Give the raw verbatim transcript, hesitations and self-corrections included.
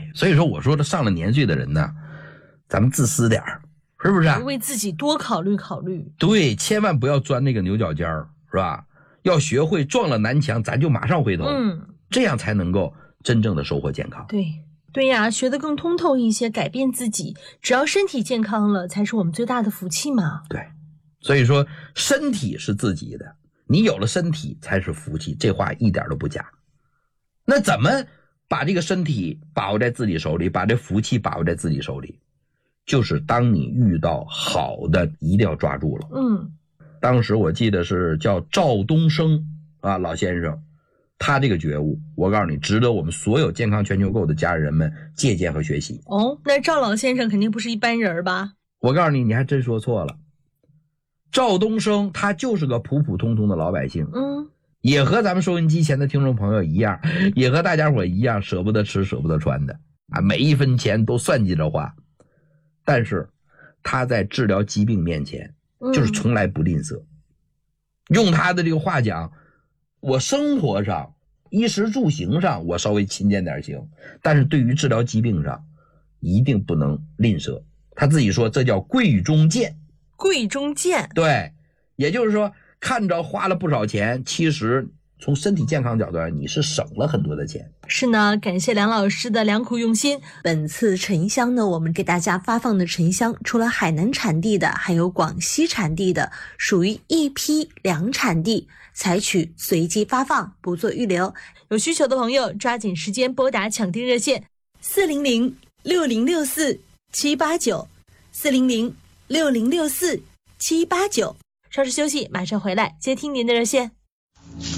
所以说我说的上了年岁的人呢，咱们自私点儿，是不是啊？ 为自己多考虑考虑。 对，千万不要钻那个牛角尖儿，是吧？要学会撞了南墙咱就马上回头， 嗯， 这样才能够真正的收获健康。 对对呀，学得更通透一些，改变自己，只要身体健康了才是我们最大的福气嘛。 对，所以说身体是自己的，你有了身体才是福气，这话一点都不假。那怎么把这个身体把握在自己手里，把这福气把握在自己手里？就是当你遇到好的一定要抓住了。 嗯， 当时我记得是叫赵东升啊，老先生，他这个觉悟，我告诉你，值得我们所有健康全球购的家人们借鉴和学习。 哦，那赵老先生肯定不是一般人吧？ 我告诉你，你还真说错了。赵东升他就是个普普通通的老百姓， 嗯， 也和咱们收音机前的听众朋友一样，也和大家伙一样，舍不得吃舍不得穿的啊，每一分钱都算计着花。但是他在治疗疾病面前就是从来不吝啬、嗯、用他的这个话讲，我生活上衣食住行上我稍微勤俭点行，但是对于治疗疾病上一定不能吝啬。他自己说这叫贵中贱。 贵中贱， 对，也就是说看着花了不少钱，其实从身体健康角度上你是省了很多的钱。 是呢，感谢梁老师的良苦用心。 本次沉香呢，我们给大家发放的沉香除了海南产地的还有广西产地的，属于一批两产地，采取随机发放，不做预留。 有需求的朋友抓紧时间拨打抢订热线四零零六零六四七八九 四零零六零六四七八九。稍事休息，马上回来接听您的热线。